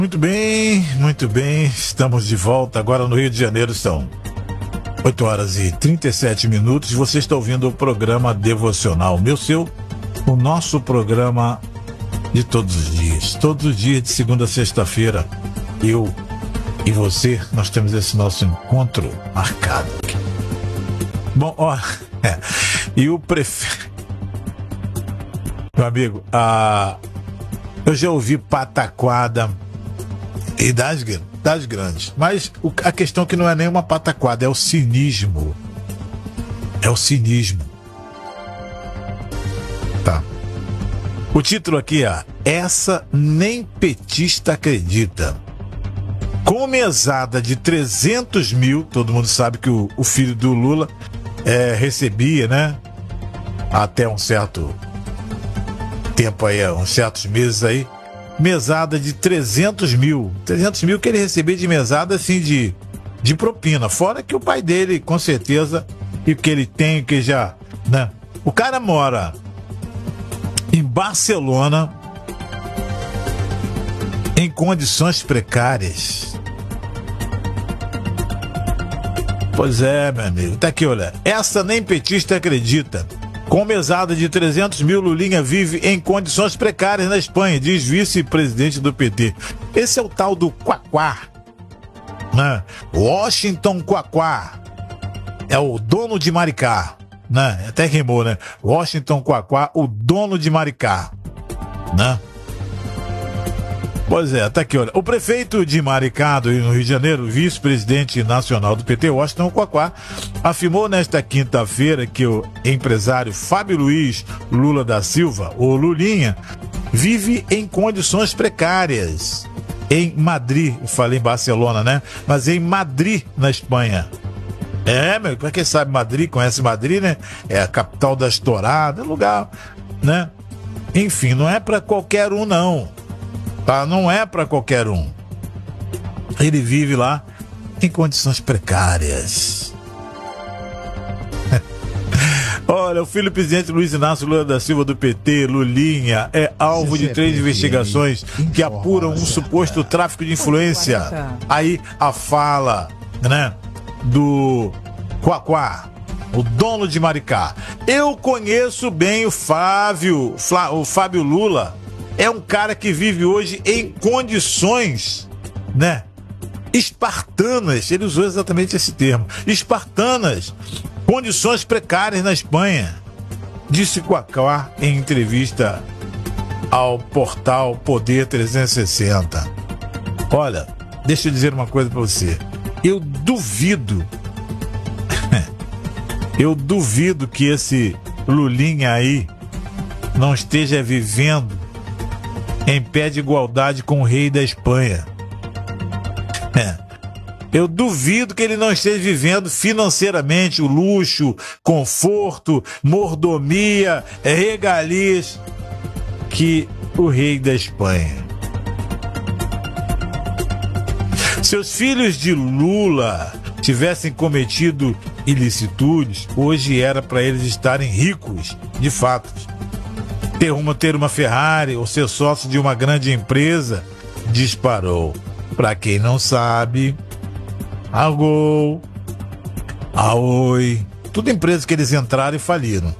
Muito bem, estamos de volta agora no Rio de Janeiro, são 8 horas e 37 minutos, você está ouvindo o programa Devocional, o nosso programa de todos os dias de segunda a sexta-feira, eu e você, nós temos esse nosso encontro marcado aqui. Bom, e o prefeito, meu amigo, eu já ouvi pataquada e das grandes, mas a questão que não é nem uma pataquada, é o cinismo. Tá. O título aqui é: essa nem petista acredita. Com mesada de 300 mil, todo mundo sabe que o filho do Lula recebia, né? Até um certo tempo aí, uns certos meses aí, mesada de 300 mil que ele recebia de mesada, assim, de propina, fora que o pai dele, com certeza, e que ele tem, que já, né? O cara mora em Barcelona, em condições precárias. Pois é, meu amigo, tá aqui, olha, essa nem petista acredita. Com mesada de 300 mil, Lulinha vive em condições precárias na Espanha, diz vice-presidente do PT. Esse é o tal do Quaquá, né? Washington Quaquá. É o dono de Maricá, né? Até rimou, né? Washington Quaquá, o dono de Maricá, né? Pois é, tá aqui, olha. O prefeito de Maricá, no Rio de Janeiro, vice-presidente nacional do PT, Washington Quaquá, afirmou nesta quinta-feira que o empresário Fábio Luiz Lula da Silva, o Lulinha, vive em condições precárias em Madrid. Eu falei em Barcelona, né? Mas em Madrid, na Espanha. Meu, pra quem sabe Madrid, conhece Madrid, né? É a capital das touradas, lugar, né? Enfim, não é pra qualquer um, não. Tá? Não é para qualquer um. Ele vive lá em condições precárias. Olha, o filho do presidente Luiz Inácio Lula da Silva do PT, Lulinha, é alvo de 3 investigações que apuram um suposto tráfico de influência. Aí a fala, né, do Quaquá, o dono de Maricá. Eu conheço bem o Fábio Lula. É um cara que vive hoje em condições, né, espartanas. Ele usou exatamente esse termo. Espartanas. Condições precárias na Espanha. Disse Quaquá em entrevista ao portal Poder 360. Olha, deixa eu dizer uma coisa pra você. Eu duvido que esse Lulinha aí não esteja vivendo em pé de igualdade com o rei da Espanha. Eu duvido que ele não esteja vivendo financeiramente o luxo, conforto, mordomia, regalias que o rei da Espanha. Se os filhos de Lula tivessem cometido ilicitudes, hoje era para eles estarem ricos, de fato. Ter uma Ferrari ou ser sócio de uma grande empresa, disparou. Para quem não sabe, a Gol, a Oi, tudo empresas que eles entraram e faliram.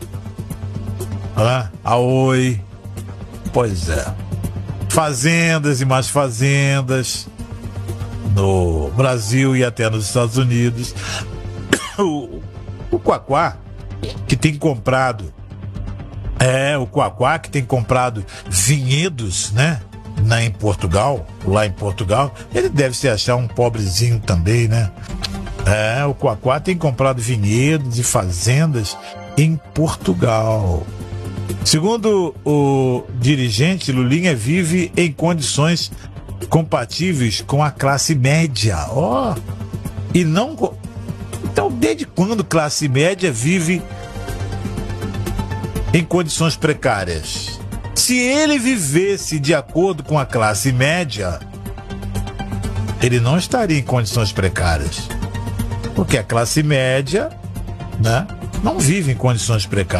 A Oi, pois é. Fazendas e mais fazendas no Brasil e até nos Estados Unidos. O Quaquá, que tem comprado o Quaquá, que tem comprado vinhedos, né? Lá em Portugal, ele deve se achar um pobrezinho também, né? O Quaquá tem comprado vinhedos e fazendas em Portugal. Segundo o dirigente, Lulinha vive em condições compatíveis com a classe média. E não. Então, desde quando classe média vive em condições precárias? Se ele vivesse de acordo com a classe média, ele não estaria em condições precárias. Porque a classe média, né, não vive em condições precárias.